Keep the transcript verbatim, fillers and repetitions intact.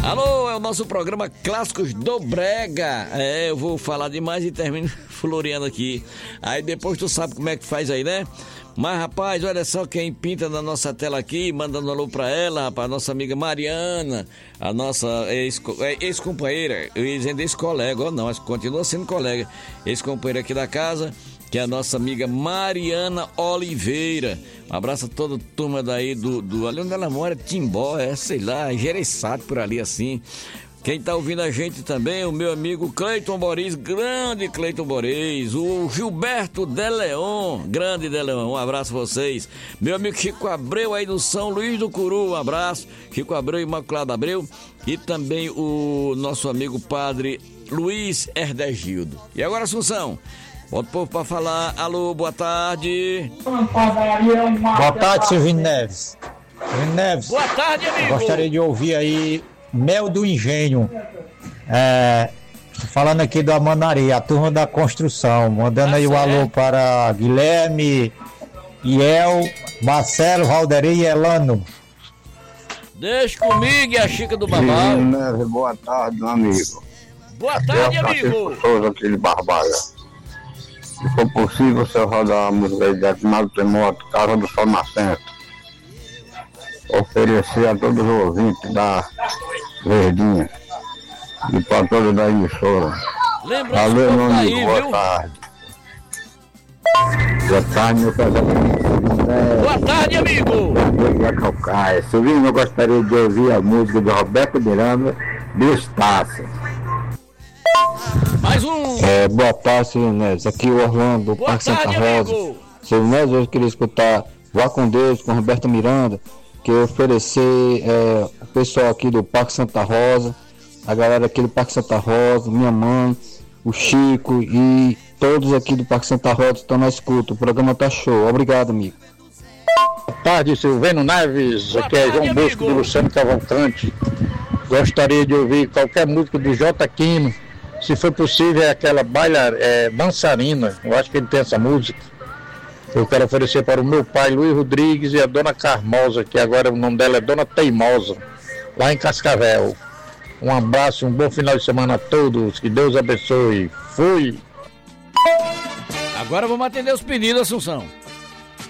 Alô, é o nosso programa Clássicos do Brega. É, eu vou falar demais e termino floreando aqui. Aí depois tu sabe como é que faz aí, né? Mas, rapaz, olha só quem pinta na nossa tela aqui, mandando um alô pra ela, rapaz, a nossa amiga Mariana, a nossa ex-companheira, eu ia dizer ex-colega, ou não, mas continua sendo colega, ex-companheira aqui da casa, que é a nossa amiga Mariana Oliveira. Um abraço a toda a turma daí do, do ali onde ela mora, Timbó, é, sei lá, Gereissati, por ali assim. Quem tá ouvindo a gente também, o meu amigo Cleiton Boris, grande Cleiton Boris, o Gilberto De Leon, grande De Leon, um abraço a vocês. Meu amigo Chico Abreu aí do São Luís do Curu, um abraço. Chico Abreu, Imaculado Abreu, e também o nosso amigo padre Luiz Herdegildo. E agora, Assunção, bota o povo pra falar. Alô, boa tarde. Boa tarde, Silvino Neves. Silvino Neves. Boa tarde, amigo. Gostaria de ouvir aí Mel do Engenho, é, falando aqui do Amanaria, a turma da construção, mandando tá aí certo. O alô para Guilherme, Iel, Marcelo, Valdeir e Elano. Deixa comigo e a Chica do Babau. Neve, boa tarde, meu amigo. Boa tarde, eu amigo. Souza aqui de Barbalha. Se for possível, você rodar a música aí de Ednaldo Temoto, Casa do Sol Nascente. Oferecer a todos os ouvintes da Verdinha e para todos da emissora. Valeu, meu amigo, aí, boa viu? tarde. Boa tarde, meu casamento. Boa tarde, amigo. Silvinho, eu gostaria de ouvir a música de Roberto Miranda, do Estácio. Mais um. É, boa tarde, Silvio Neves. Aqui o Orlando, do Parque Santa Rosa. Silvio Neves, eu queria escutar Vá com Deus, com Roberto Miranda, que eu oferecer é, o pessoal aqui do Parque Santa Rosa, a galera aqui do Parque Santa Rosa, minha mãe, o Chico e todos aqui do Parque Santa Rosa estão na escuta. O programa tá show. Obrigado, amigo. Boa tarde, Silvino Neves. Boa aqui é tarde, João Bosco do Luciano Cavalcante. Gostaria de ouvir qualquer música do J. Quino. Se for possível, é aquela bailar, é, dançarina. Eu acho que ele tem essa música. Eu quero oferecer para o meu pai, Luiz Rodrigues, e a dona Carmosa, que agora o nome dela é Dona Teimosa, lá em Cascavel. Um abraço, um bom final de semana a todos. Que Deus abençoe. Fui! Agora vamos atender os pedidos, Assunção.